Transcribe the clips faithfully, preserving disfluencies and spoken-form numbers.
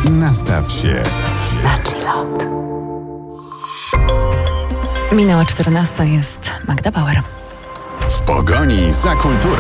Nastaw się na chillout. Minęła czternasta, jest Magda Bauer. W pogoni za kulturą.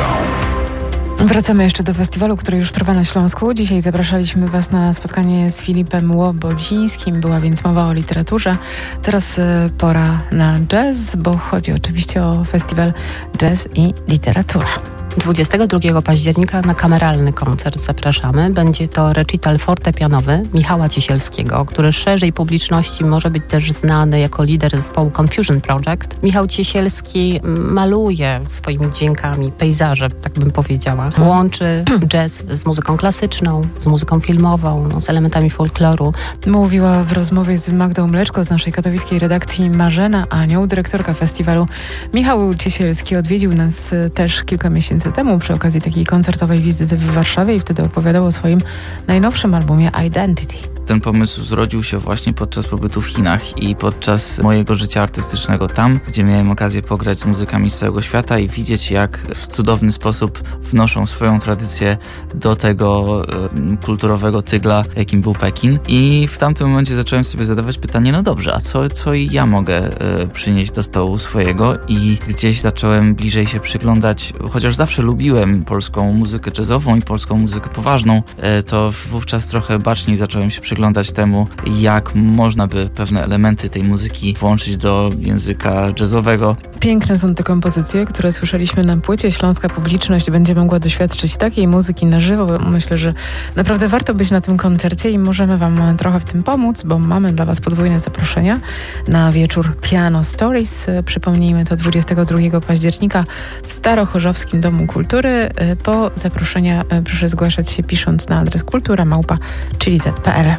Wracamy jeszcze do festiwalu, który już trwa na Śląsku. Dzisiaj zapraszaliśmy Was na spotkanie z Filipem Łobodzińskim. Była więc mowa o literaturze. Teraz y, pora na jazz, bo chodzi oczywiście o festiwal Jazz i Literatura. dwudziestego drugiego października na kameralny koncert zapraszamy. Będzie to recital fortepianowy Michała Ciesielskiego, który szerzej publiczności może być też znany jako lider zespołu Confusion Project. Michał Ciesielski maluje swoimi dźwiękami pejzaże, tak bym powiedziała. Łączy jazz z muzyką klasyczną, z muzyką filmową, no, z elementami folkloru. Mówiła w rozmowie z Magdą Mleczko z naszej katowickiej redakcji Marzena Anioł, dyrektorka festiwalu. Michał Ciesielski odwiedził nas też kilka miesięcy temu przy okazji takiej koncertowej wizyty w Warszawie i wtedy opowiadał o swoim najnowszym albumie Identity. Ten pomysł zrodził się właśnie podczas pobytu w Chinach i podczas mojego życia artystycznego tam, gdzie miałem okazję pograć z muzykami z całego świata i widzieć, jak w cudowny sposób wnoszą swoją tradycję do tego e, kulturowego tygla, jakim był Pekin. I w tamtym momencie zacząłem sobie zadawać pytanie, no dobrze, a co, co ja mogę e, przynieść do stołu swojego? I gdzieś zacząłem bliżej się przyglądać, chociaż zawsze lubiłem polską muzykę jazzową i polską muzykę poważną, e, to wówczas trochę baczniej zacząłem się przyglądać przyglądać temu, jak można by pewne elementy tej muzyki włączyć do języka jazzowego. Piękne są te kompozycje, które słyszeliśmy na płycie. Śląska publiczność będzie mogła doświadczyć takiej muzyki na żywo. Myślę, że naprawdę warto być na tym koncercie i możemy Wam trochę w tym pomóc, bo mamy dla Was podwójne zaproszenia na wieczór Piano Stories. Przypomnijmy, to dwudziestego drugiego października w Starochorzowskim Domu Kultury. Po zaproszenia proszę zgłaszać się pisząc na adres kultura małpa chili zet kropka pe el.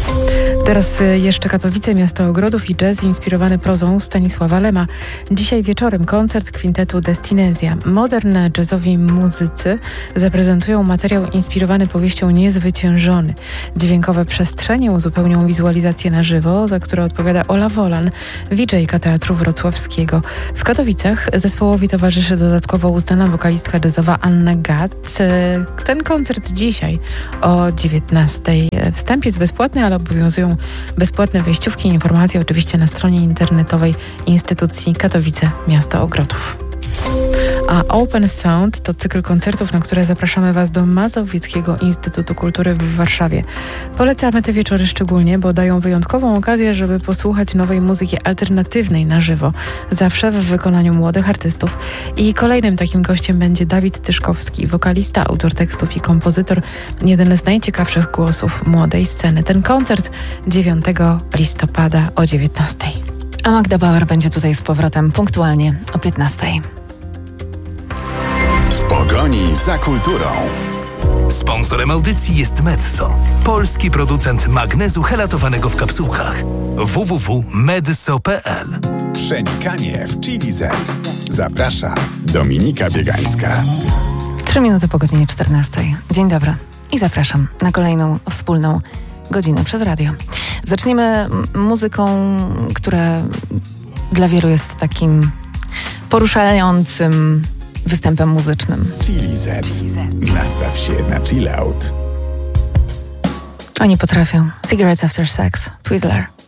Teraz jeszcze Katowice, miasto ogrodów i jazz inspirowany prozą Stanisława Lema. Dzisiaj wieczorem koncert kwintetu Destinezja. Modern jazzowi muzycy zaprezentują materiał inspirowany powieścią Niezwyciężony. Dźwiękowe przestrzenie uzupełnią wizualizację na żywo, za które odpowiada Ola Wolan, didżejka Teatru Wrocławskiego. W Katowicach zespołowi towarzyszy dodatkowo uznana wokalistka jazzowa Anna Gatt. Ten koncert dzisiaj o dziewiętnastej. Wstęp jest bezpłatny, ale obowiązują bezpłatne wejściówki i informacje oczywiście na stronie internetowej instytucji Katowice Miasto Ogrodów. A Open Sound to cykl koncertów, na które zapraszamy Was do Mazowieckiego Instytutu Kultury w Warszawie. Polecamy te wieczory szczególnie, bo dają wyjątkową okazję, żeby posłuchać nowej muzyki alternatywnej na żywo, zawsze w wykonaniu młodych artystów. I kolejnym takim gościem będzie Dawid Tyszkowski, wokalista, autor tekstów i kompozytor, jeden z najciekawszych głosów młodej sceny. Ten koncert dziewiątego listopada o dziewiętnastej. A Magda Bauer będzie tutaj z powrotem punktualnie o piętnastej. W pogoni za kulturą. Sponsorem audycji jest Medzo, polski producent magnezu helatowanego w kapsułkach. w w w kropka medzo kropka pe el. Przenikanie w Chili Zet. Zaprasza Dominika Biegańska. Trzy minuty po godzinie czternastej. Dzień dobry i zapraszam na kolejną wspólną godzinę przez radio. Zaczniemy m- muzyką, która dla wielu jest takim poruszającym występem muzycznym. Chili Zet. Nastaw się na chillout. Oni potrafią. Cigarettes After Sex, Twizzler.